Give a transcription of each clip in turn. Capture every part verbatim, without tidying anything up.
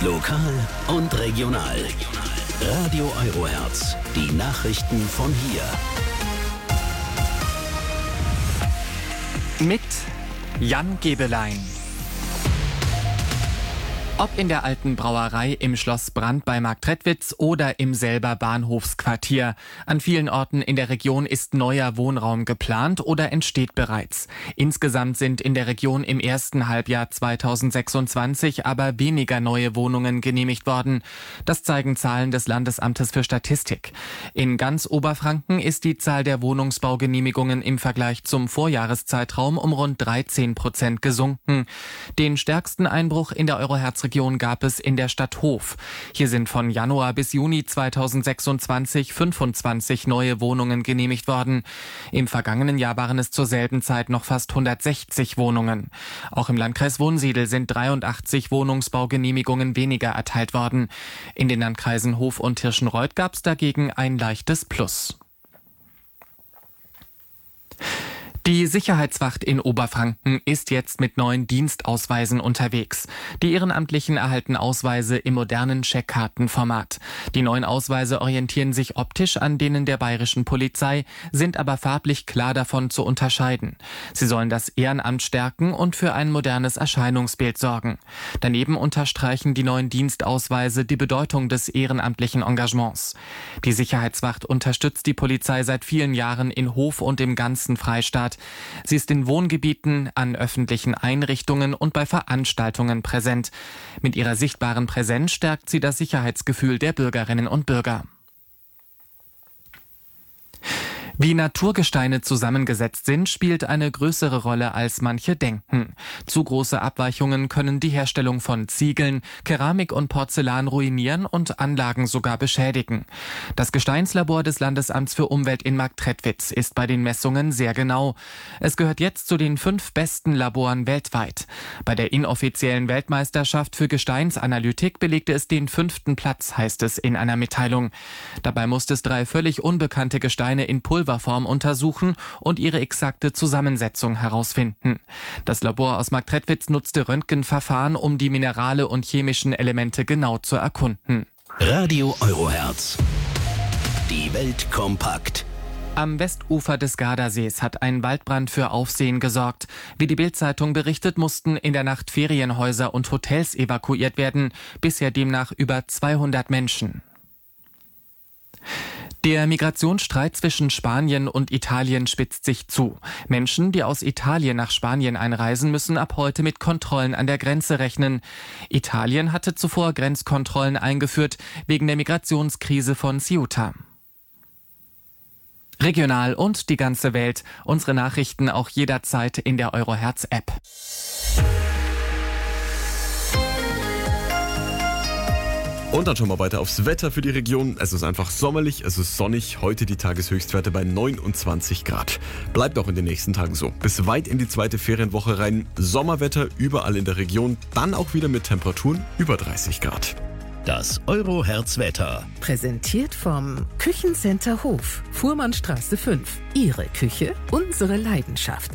Lokal und regional. Radio Eurohertz. Die Nachrichten von hier. Mit Jan Gebelein. Ob in der alten Brauerei im Schloss Brand bei Marktredwitz oder im selber Bahnhofsquartier. An vielen Orten in der Region ist neuer Wohnraum geplant oder entsteht bereits. Insgesamt sind in der Region im ersten Halbjahr zweitausendsechsundzwanzig aber weniger neue Wohnungen genehmigt worden. Das zeigen Zahlen des Landesamtes für Statistik. In ganz Oberfranken ist die Zahl der Wohnungsbaugenehmigungen im Vergleich zum Vorjahreszeitraum um rund dreizehn Prozent gesunken. Den stärksten Einbruch in der Eurohertz-Region gab es in der Stadt Hof. Hier sind von Januar bis Juni zweitausendsechsundzwanzig fünfundzwanzig neue Wohnungen genehmigt worden. Im vergangenen Jahr waren es zur selben Zeit noch fast hundertsechzig Wohnungen. Auch im Landkreis Wunsiedel sind dreiundachtzig Wohnungsbaugenehmigungen weniger erteilt worden. In den Landkreisen Hof und Tirschenreuth gab es dagegen ein leichtes Plus. Die Sicherheitswacht in Oberfranken ist jetzt mit neuen Dienstausweisen unterwegs. Die Ehrenamtlichen erhalten Ausweise im modernen Scheckkartenformat. Die neuen Ausweise orientieren sich optisch an denen der bayerischen Polizei, sind aber farblich klar davon zu unterscheiden. Sie sollen das Ehrenamt stärken und für ein modernes Erscheinungsbild sorgen. Daneben unterstreichen die neuen Dienstausweise die Bedeutung des ehrenamtlichen Engagements. Die Sicherheitswacht unterstützt die Polizei seit vielen Jahren in Hof und im ganzen Freistaat. Sie ist in Wohngebieten, an öffentlichen Einrichtungen und bei Veranstaltungen präsent. Mit ihrer sichtbaren Präsenz stärkt sie das Sicherheitsgefühl der Bürgerinnen und Bürger. Wie Naturgesteine zusammengesetzt sind, spielt eine größere Rolle, als manche denken. Zu große Abweichungen können die Herstellung von Ziegeln, Keramik und Porzellan ruinieren und Anlagen sogar beschädigen. Das Gesteinslabor des Landesamts für Umwelt in Marktredwitz ist bei den Messungen sehr genau. Es gehört jetzt zu den fünf besten Laboren weltweit. Bei der inoffiziellen Weltmeisterschaft für Gesteinsanalytik belegte es den fünften Platz, heißt es in einer Mitteilung. Dabei musste es drei völlig unbekannte Gesteine in Pulver Form untersuchen und ihre exakte Zusammensetzung herausfinden. Das Labor aus Marktredwitz nutzte Röntgenverfahren, um die Minerale und chemischen Elemente genau zu erkunden. Radio Eurohertz. Die Welt kompakt. Am Westufer des Gardasees hat ein Waldbrand für Aufsehen gesorgt. Wie die Bild-Zeitung berichtet, mussten in der Nacht Ferienhäuser und Hotels evakuiert werden. Bisher demnach über zweihundert Menschen. Der Migrationsstreit zwischen Spanien und Italien spitzt sich zu. Menschen, die aus Italien nach Spanien einreisen, müssen ab heute mit Kontrollen an der Grenze rechnen. Italien hatte zuvor Grenzkontrollen eingeführt wegen der Migrationskrise von Ceuta. Regional und die ganze Welt. Unsere Nachrichten auch jederzeit in der Eurohertz-App. Und dann schauen wir weiter aufs Wetter für die Region. Es ist einfach sommerlich, es ist sonnig. Heute die Tageshöchstwerte bei neunundzwanzig Grad. Bleibt auch in den nächsten Tagen so. Bis weit in die zweite Ferienwoche rein. Sommerwetter überall in der Region. Dann auch wieder mit Temperaturen über dreißig Grad. Das Eurohertz-Wetter. Präsentiert vom Küchencenter Hof. Fuhrmannstraße fünf. Ihre Küche, unsere Leidenschaft.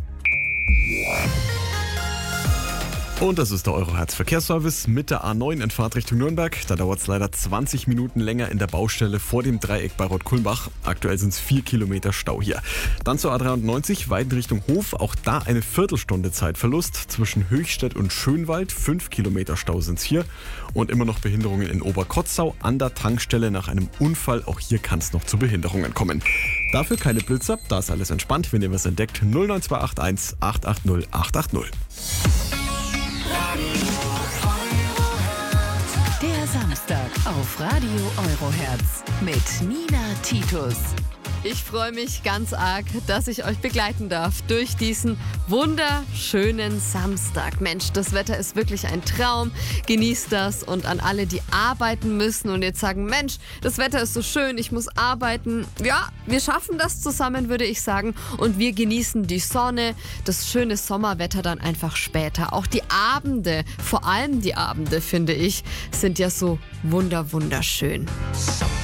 Und das ist der Eurohertz Verkehrsservice mit der A neun in Fahrtrichtung Nürnberg. Da dauert es leider zwanzig Minuten länger in der Baustelle vor dem Dreieck bei Rottkulmbach. Aktuell sind es vier Kilometer Stau hier. Dann zur A dreiundneunzig, weit in Richtung Hof. Auch da eine Viertelstunde Zeitverlust. Zwischen Höchstädt und Schönwald, fünf Kilometer Stau sind es hier. Und immer noch Behinderungen in Oberkotzau an der Tankstelle nach einem Unfall. Auch hier kann es noch zu Behinderungen kommen. Dafür keine Blitzer, da ist alles entspannt. Wenn ihr was entdeckt, null neun zwei acht eins acht acht null acht acht null. Der Samstag auf Radio Eurohertz mit Nina Titus. Ich freue mich ganz arg, dass ich euch begleiten darf durch diesen wunderschönen Samstag. Mensch, das Wetter ist wirklich ein Traum. Genießt das. Und an alle, die arbeiten müssen und jetzt sagen, Mensch, das Wetter ist so schön, ich muss arbeiten. Ja, wir schaffen das zusammen, würde ich sagen. Und wir genießen die Sonne, das schöne Sommerwetter dann einfach später. Auch die Abende, vor allem die Abende, finde ich, sind ja so wunder, wunderschön.